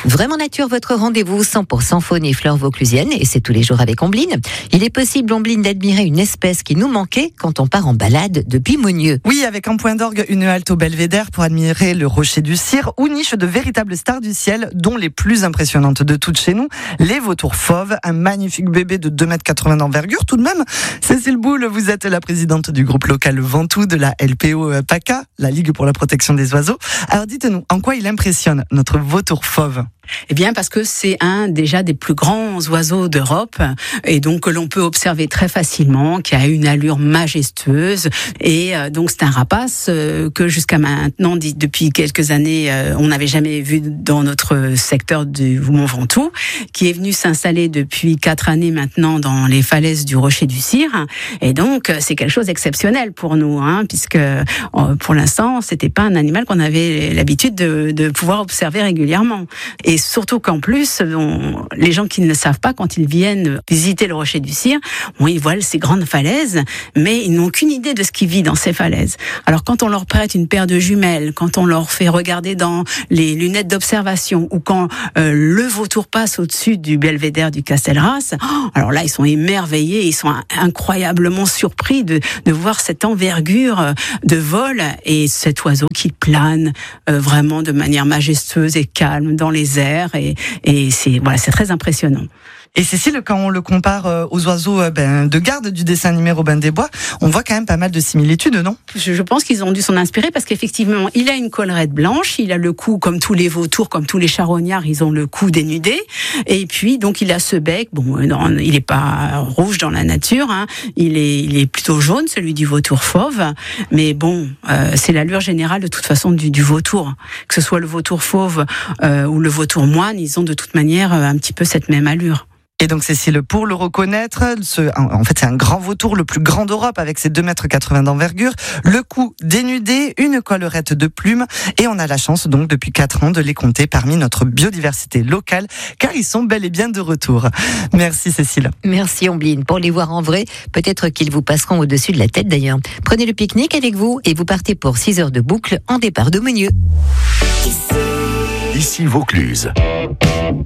Vraiment Nature, votre rendez-vous 100% faune et flore vauclusienne, et c'est tous les jours avec Ombline. Il est possible, Ombline, d'admirer une espèce qui nous manquait quand on part en balade depuis Monieux. Oui, avec en point d'orgue une halte au Belvédère pour admirer le rocher du Cire, ou niche de véritables stars du ciel, dont les plus impressionnantes de toutes chez nous, les vautours fauves, un magnifique bébé de 2,80 m d'envergure tout de même. Cécile Boulle, vous êtes la présidente du groupe local Ventoux de la LPO PACA, la Ligue pour la protection des oiseaux. Alors dites-nous, en quoi il impressionne notre vautour fauve ? Eh bien, parce que c'est déjà des plus grands oiseaux d'Europe, et donc que l'on peut observer très facilement, qui a une allure majestueuse, et donc c'est un rapace que jusqu'à maintenant, depuis quelques années, on n'avait jamais vu dans notre secteur du Mont Ventoux, qui est venu s'installer depuis 4 années maintenant dans les falaises du Rocher du Cire, et donc c'est quelque chose d'exceptionnel pour nous, puisque pour l'instant, c'était pas un animal qu'on avait l'habitude de pouvoir observer régulièrement. Et surtout qu'en plus, les gens qui ne le savent pas, quand ils viennent visiter le Rocher du Cire, ils voient ces grandes falaises, mais ils n'ont aucune idée de ce qui vit dans ces falaises. Alors quand on leur prête une paire de jumelles, quand on leur fait regarder dans les lunettes d'observation, ou quand le vautour passe au-dessus du belvédère du Castelras, alors là, ils sont émerveillés, ils sont incroyablement surpris de voir cette envergure de vol et cet oiseau qui plane vraiment de manière majestueuse et calme dans les airs, et c'est très impressionnant. Et Cécile, quand on le compare aux oiseaux de garde du dessin animé Robin des Bois, on voit quand même pas mal de similitudes, non ? Je pense qu'ils ont dû s'en inspirer, parce qu'effectivement, il a une collerette blanche, il a le cou comme tous les vautours, comme tous les charognards, ils ont le cou dénudé, et puis donc il a ce bec, il est pas rouge dans la nature, il est plutôt jaune, celui du vautour fauve, mais c'est l'allure générale de toute façon du vautour, que ce soit le vautour fauve ou le vautour moine, ils ont de toute manière un petit peu cette même allure. Et donc Cécile, pour le reconnaître, en fait c'est un grand vautour, le plus grand d'Europe, avec ses 2,80 m d'envergure, le cou dénudé, une collerette de plumes, et on a la chance donc depuis 4 ans de les compter parmi notre biodiversité locale, car ils sont bel et bien de retour. Merci Cécile. Merci Ombline. Pour les voir en vrai, peut-être qu'ils vous passeront au-dessus de la tête d'ailleurs. Prenez le pique-nique avec vous et vous partez pour 6 heures de boucle en départ de Monieux. Ici Vaucluse.